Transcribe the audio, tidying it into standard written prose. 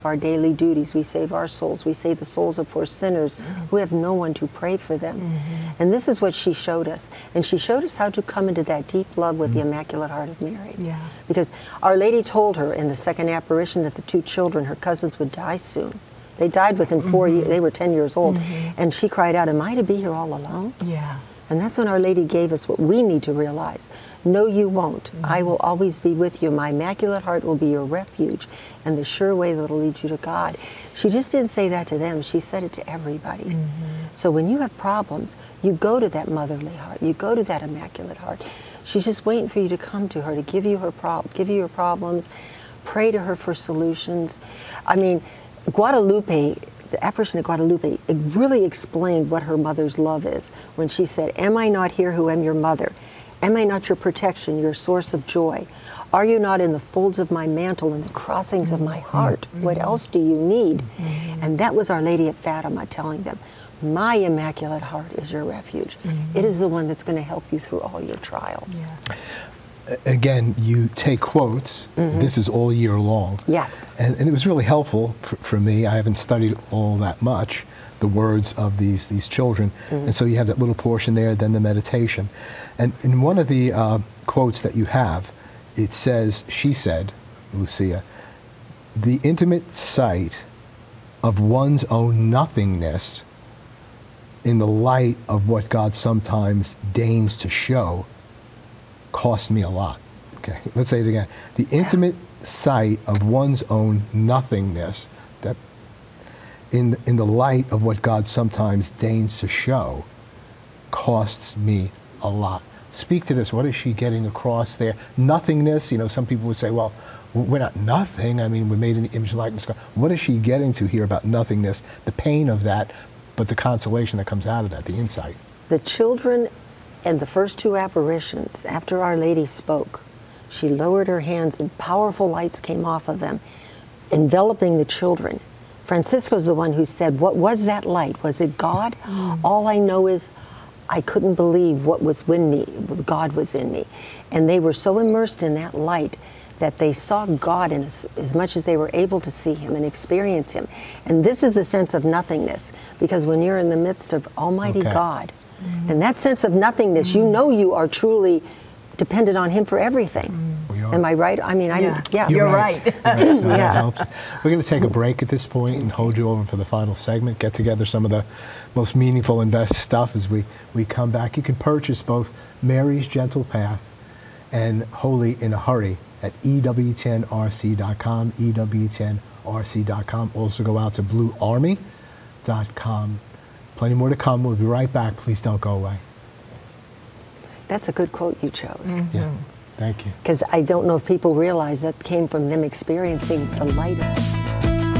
our daily duties. We save our souls. We save the souls of poor sinners who have no one to pray for them. And this is what she showed us. And she showed us how to come into that deep love with the Immaculate Heart of Mary. Yeah. Because Our Lady told her in the second apparition that the two children, her cousins, would die soon. They died within 4 years. They were 10 years old. And she cried out, am I to be here all alone? Yeah. And that's when Our Lady gave us what we need to realize. No, you won't. I will always be with you. My Immaculate Heart will be your refuge and the sure way that will lead you to God. She just didn't say that to them. She said it to everybody. So when you have problems, you go to that motherly heart. You go to that Immaculate Heart. She's just waiting for you to come to her, to give you your problems, pray to her for solutions. I mean, Guadalupe, the apparition of Guadalupe, it really explained what her mother's love is when she said, am I not here who am your mother? Am I not your protection, your source of joy? Are you not in the folds of my mantle and the crossings of my heart? What else do you need? And that was Our Lady at Fatima telling them, my Immaculate Heart is your refuge. It is the one that's going to help you through all your trials. Yes. Again, you take quotes. This is all year long. Yes. And it was really helpful for me. I haven't studied all that much, the words of these children. And so you have that little portion there, then the meditation. And in one of the quotes that you have, it says, she said, Lucia, the intimate sight of one's own nothingness in the light of what God sometimes deigns to show cost me a lot. Okay, let's say it again. The intimate sight of one's own nothingness, that in the light of what God sometimes deigns to show, costs me a lot. Speak to this. What is she getting across there? Nothingness, you know, some people would say, well, we're not nothing. I mean, we're made in the image and likeness of God. What is she getting to here about nothingness, the pain of that, but the consolation that comes out of that, the insight? The children and the first two apparitions, after Our Lady spoke, she lowered her hands and powerful lights came off of them, enveloping the children. Francisco's the one who said, what was that light? Was it God? All I know is I couldn't believe what was in me. God was in me. And they were so immersed in that light that they saw God in as much as they were able to see Him and experience Him. And this is the sense of nothingness, because when you're in the midst of Almighty God, and that sense of nothingness, you know you are truly dependent on Him for everything. Am I right? I mean, yeah. You're right. No, that helps. We're going to take a break at this point and hold you over for the final segment, get together some of the most meaningful and best stuff as we come back. You can purchase both Mary's Gentle Path and Holy in a Hurry at EW10RC.com, EW10RC.com. Also go out to BlueArmy.com. Plenty more to come. We'll be right back. Please don't go away. That's a good quote you chose. Yeah, thank you. Because I don't know if people realize that came from them experiencing the light of